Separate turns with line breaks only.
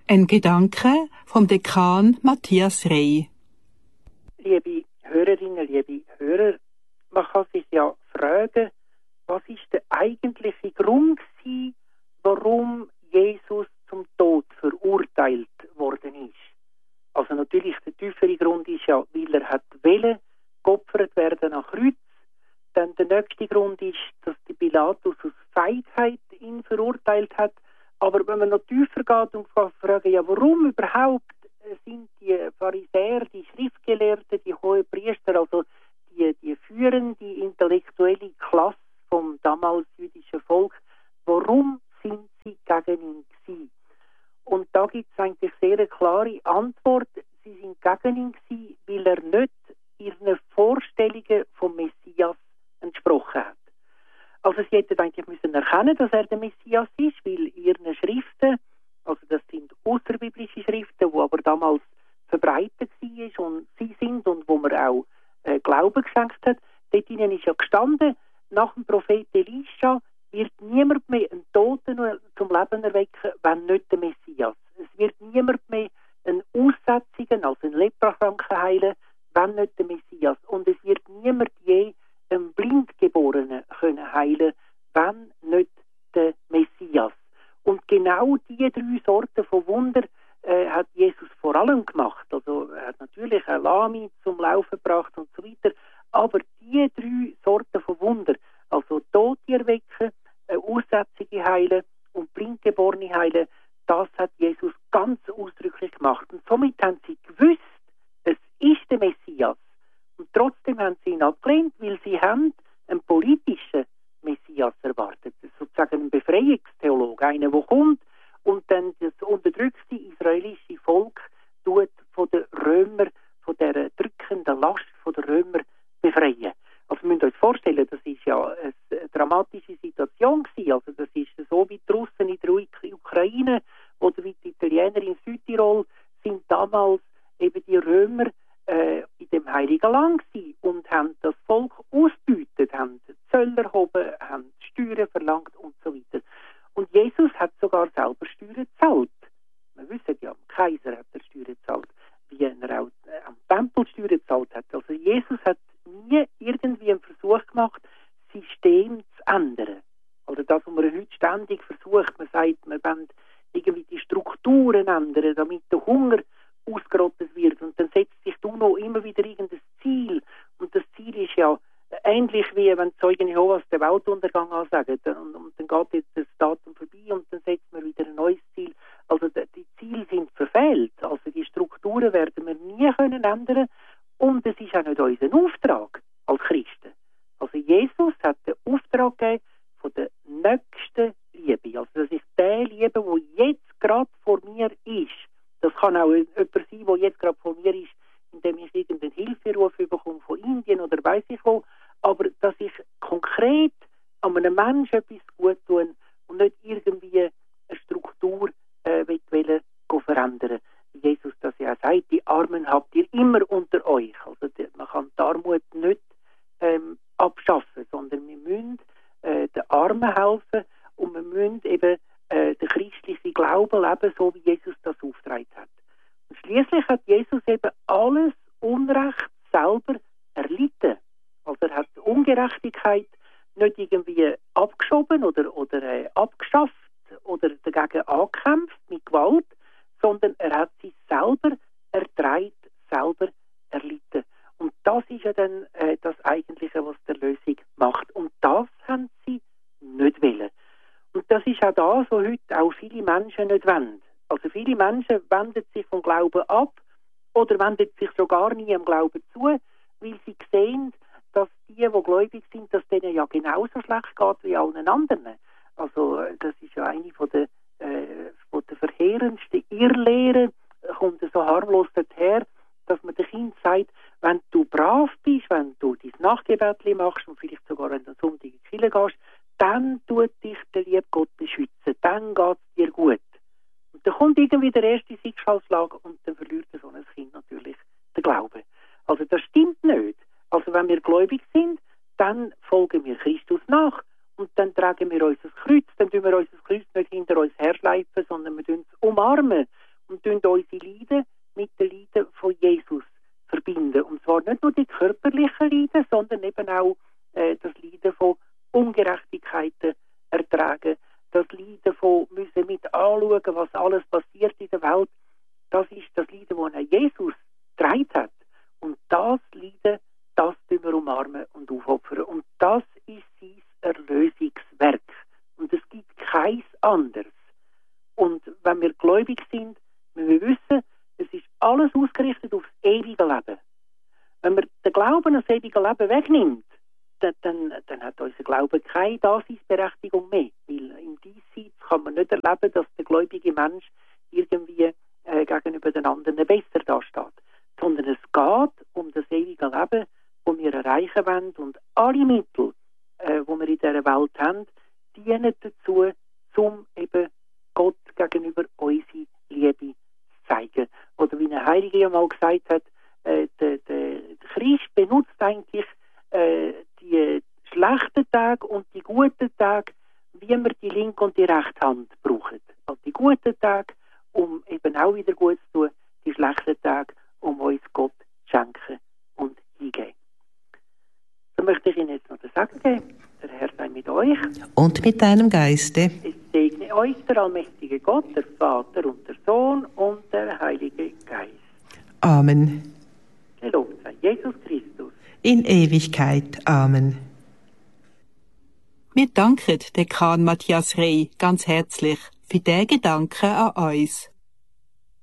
Ein Gedanke vom Dekan Matthias Rey.
Liebe Hörerinnen, liebe Hörer, man kann sich ja fragen, was ist der eigentliche Grund gewesen, warum Jesus zum Tod verurteilt worden ist. Also natürlich der tiefere Grund ist ja, weil er hat wollen, geopfert werden am Kreuz. Dann der nächste Grund ist, dass die Pilatus aus Feigheit ihn verurteilt hat. Aber wenn man noch tiefer geht und fragt, ja, warum überhaupt sind die Pharisäer, die Schriftgelehrten, die Hohepriester, also die führende intellektuelle Klasse vom damals jüdischen Volk, warum sind sie gegen ihn gewesen? Und da gibt es eigentlich sehr eine klare Antwort. Sie sind gegen ihn gewesen, weil er nicht ihren Vorstellungen vom Messias entsprochen hat. Also sie hätten eigentlich müssen erkennen, dass er der Messias ist, weil ihren Schriften, also das sind außerbiblische Schriften, die aber damals verbreitet war und sie sind und wo man auch Glauben geschenkt hat, dort ihnen ist ja gestanden, nach dem Prophet Elisha wird niemand mehr einen Toten zum Leben erwecken, wenn nicht der Messias. Es wird niemand mehr einen Aussätzigen, also einen Leprakranken heilen, wenn nicht der Messias. Und es wird niemand je einen Blindgeborenen können heilen, wenn nicht der Messias. Und genau diese 3 Sorten von Wunder hat Jesus vor allem gemacht. Also er hat natürlich ein Lahme zum Laufen gebracht und so weiter. Aber diese 3 Sorten von Wunder, also Tote erwecken, Aussätzige heilen und Blindgeborene heilen, das hat Jesus ganz ausdrücklich gemacht. Und somit haben sie gewusst, es ist der Messias. Und trotzdem haben sie ihn abgelehnt, weil sie haben einen politischen Messias erwartet. Sozusagen ein Befreiungstheologe, einer, der kommt und dann das unterdrückte israelische Volk tut von den Römern, von der drückenden Last von den Römern befreien. Also wir müssen uns vorstellen, das ist ja eine dramatische Situation gewesen. Also das ist so wie die Russen in der Ukraine oder wie die Italiener in Südtirol sind damals eben die Römer in dem Heiligen Land gewesen und haben das Volk ausgebeutet, haben Zölle erhoben, haben Steuern verlangt und so weiter. Und Jesus hat sogar selber Steuern gezahlt. Wir wissen ja, am Kaiser hat er Steuern gezahlt, wie er auch am Tempel Steuern gezahlt hat. Also Jesus hat nie irgendwie einen Versuch gemacht, das System zu ändern. Oder das, was man heute ständig versucht, man sagt, man will irgendwie die Strukturen ändern, damit der Hunger ausgerottet wird. Und dann setzt sich du noch immer wieder irgendein Ziel. Und das Ziel ist ja ähnlich wie wenn Zeugen Jehovas den Weltuntergang ansagen. Und dann geht jetzt das Datum vorbei und dann setzt man wieder ein neues Ziel. Also die Ziele sind verfehlt. Also die Strukturen werden wir nie können ändern. Und es ist auch nicht unser Auftrag als Christen. Also Jesus hat den Auftrag gegeben von der nächsten Liebe. Also das ist die Liebe, die jetzt gerade vor mir ist. Das kann auch jemand sein, der jetzt gerade vor mir ist, indem ich irgendeinen Hilferuf bekomme von Indien oder weiss ich wo. Aber dass ich konkret an einem Menschen etwas gut tun und nicht irgendwie eine Struktur verändern. Wie Jesus das ja sagt, die Armen habt ihr immer unter euch. Also man kann die Armut nicht abschaffen, sondern wir müssen den Armen helfen und wir müssen eben den christlichen Glauben leben, so wie Jesus das aufgetragen hat. Und schliesslich hat Jesus eben alles Unrecht selber erlitten. Also er hat die Ungerechtigkeit nicht irgendwie abgeschoben oder abgeschafft oder dagegen angekämpft mit Gewalt, sondern er hat sie selber ertragen, selber erlitten. Und das ist ja dann das Eigentliche, was die Erlösung macht. Und das haben sie nicht wollen. Und das ist auch das, was heute auch viele Menschen nicht wollen. Also viele Menschen wenden sich vom Glauben ab oder wenden sich schon gar nie am Glauben zu, weil sie sehen, dass die gläubig sind, dass denen ja genauso schlecht geht wie allen anderen. Also das ist ja eine von der verheerendsten Irrlehren, kommt so harmlos daher, dass man den Kindern sagt, wenn du brav bist, wenn du dein Nachtgebetli machst und vielleicht sogar wenn du am Sonntag in die Kirche gehst, dann tut dich der liebe Gott beschützen, dann geht es dir gut. Und dann kommt irgendwie der erste Schicksalsschlag und dann verliert so ein Kind natürlich den Glauben. Also das stimmt nicht. Also wenn wir gläubig sind, dann folgen wir Christus nach und dann tragen wir unser Kreuz. Dann tun wir unser Kreuz nicht hinter uns herschleifen, sondern wir tun es umarmen und unsere Leiden mit den Leiden von Jesus verbinden. Und zwar nicht nur die körperlichen Leiden, sondern eben auch das Leiden von Ungerechtigkeiten ertragen, das Leiden von müssen mit anschauen, was alles passiert in der Welt. Das ist das Leiden, das Jesus getragen hat. Und das Leiden, das tun wir umarmen und aufopfern. Und das ist sein Erlösungswerk. Und es gibt keins anderes. Und wenn wir gläubig sind, müssen wir wissen, es ist alles ausgerichtet auf das ewige Leben. Wenn man den Glauben an das ewige Leben wegnimmt, dann hat unser Glaube keine Daseinsberechtigung mehr. Weil im Diesseits kann man nicht erleben, dass der gläubige Mensch irgendwie gegenüber den anderen besser dasteht. Sondern es geht um das ewige Leben, das wir erreichen wollen. Und alle Mittel, die wir in dieser Welt haben, dienen dazu, um eben Gott gegenüber unsere Liebe zu zeigen. Oder wie ein Heiliger einmal gesagt hat, der Christ benutzt eigentlich die schlechten Tage und die guten Tage, wie wir die linke und die rechte Hand brauchen. Also die guten Tage, um eben auch wieder gut zu tun, die schlechten Tage, um uns Gott zu schenken und hingeben. So möchte ich Ihnen jetzt noch den Segen geben. Der Herr sei mit euch.
Und mit deinem Geiste.
Es segne euch der allmächtige Gott, der Vater und der Sohn und der Heilige Geist.
Amen.
Gelobt sei Jesus Christus.
In Ewigkeit. Amen.
Wir danken Dekan Matthias Rey ganz herzlich für den Gedanken an uns.